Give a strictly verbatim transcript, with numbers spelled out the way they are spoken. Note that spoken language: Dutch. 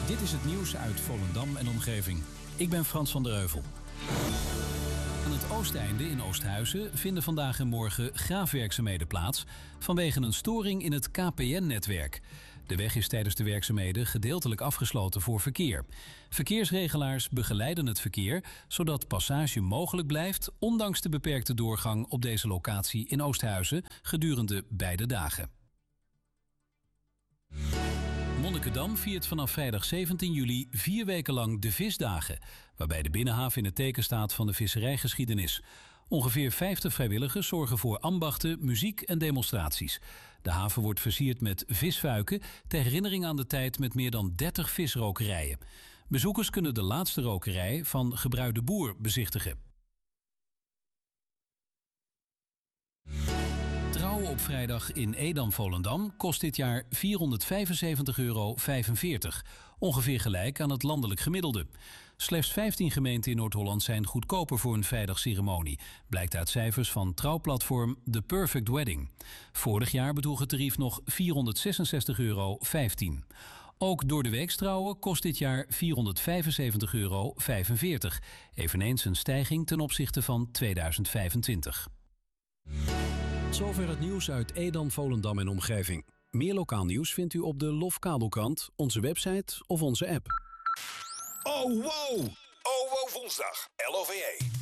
Dit is het nieuws uit Volendam en omgeving. Ik ben Frans van der Heuvel. Aan het Oosteinde in Oosthuizen vinden vandaag en morgen graafwerkzaamheden plaats vanwege een storing in het K P N-netwerk. De weg is tijdens de werkzaamheden gedeeltelijk afgesloten voor verkeer. Verkeersregelaars begeleiden het verkeer zodat passage mogelijk blijft, ondanks de beperkte doorgang op deze locatie in Oosthuizen gedurende beide dagen. Monnikendam viert vanaf vrijdag zeventien juli vier weken lang de Visdagen, waarbij de Binnenhaven in het teken staat van de visserijgeschiedenis. Ongeveer vijftig vrijwilligers zorgen voor ambachten, muziek en demonstraties. De haven wordt versierd met visfuiken ter herinnering aan de tijd met meer dan dertig visrokerijen. Bezoekers kunnen de laatste rokerij van Gebruik de Boer bezichtigen. Trouwen op vrijdag in Edam-Volendam kost dit jaar vierhonderdvijfenzeventig euro vijfenveertig, ongeveer gelijk aan het landelijk gemiddelde. Slechts vijftien gemeenten in Noord-Holland zijn goedkoper voor een vrijdagceremonie, blijkt uit cijfers van trouwplatform The Perfect Wedding. Vorig jaar bedroeg het tarief nog vierhonderdzesenzestig euro vijftien. Ook door de weekstrouwen kost dit jaar vierhonderdvijfenzeventig euro vijfenveertig, eveneens een stijging ten opzichte van tweeduizend vijfentwintig. Zover het nieuws uit Edam, Volendam en omgeving. Meer lokaal nieuws vindt u op de Lof Kabelkrant, onze website of onze app. Oh wow! Oh wow woensdag, L O V E.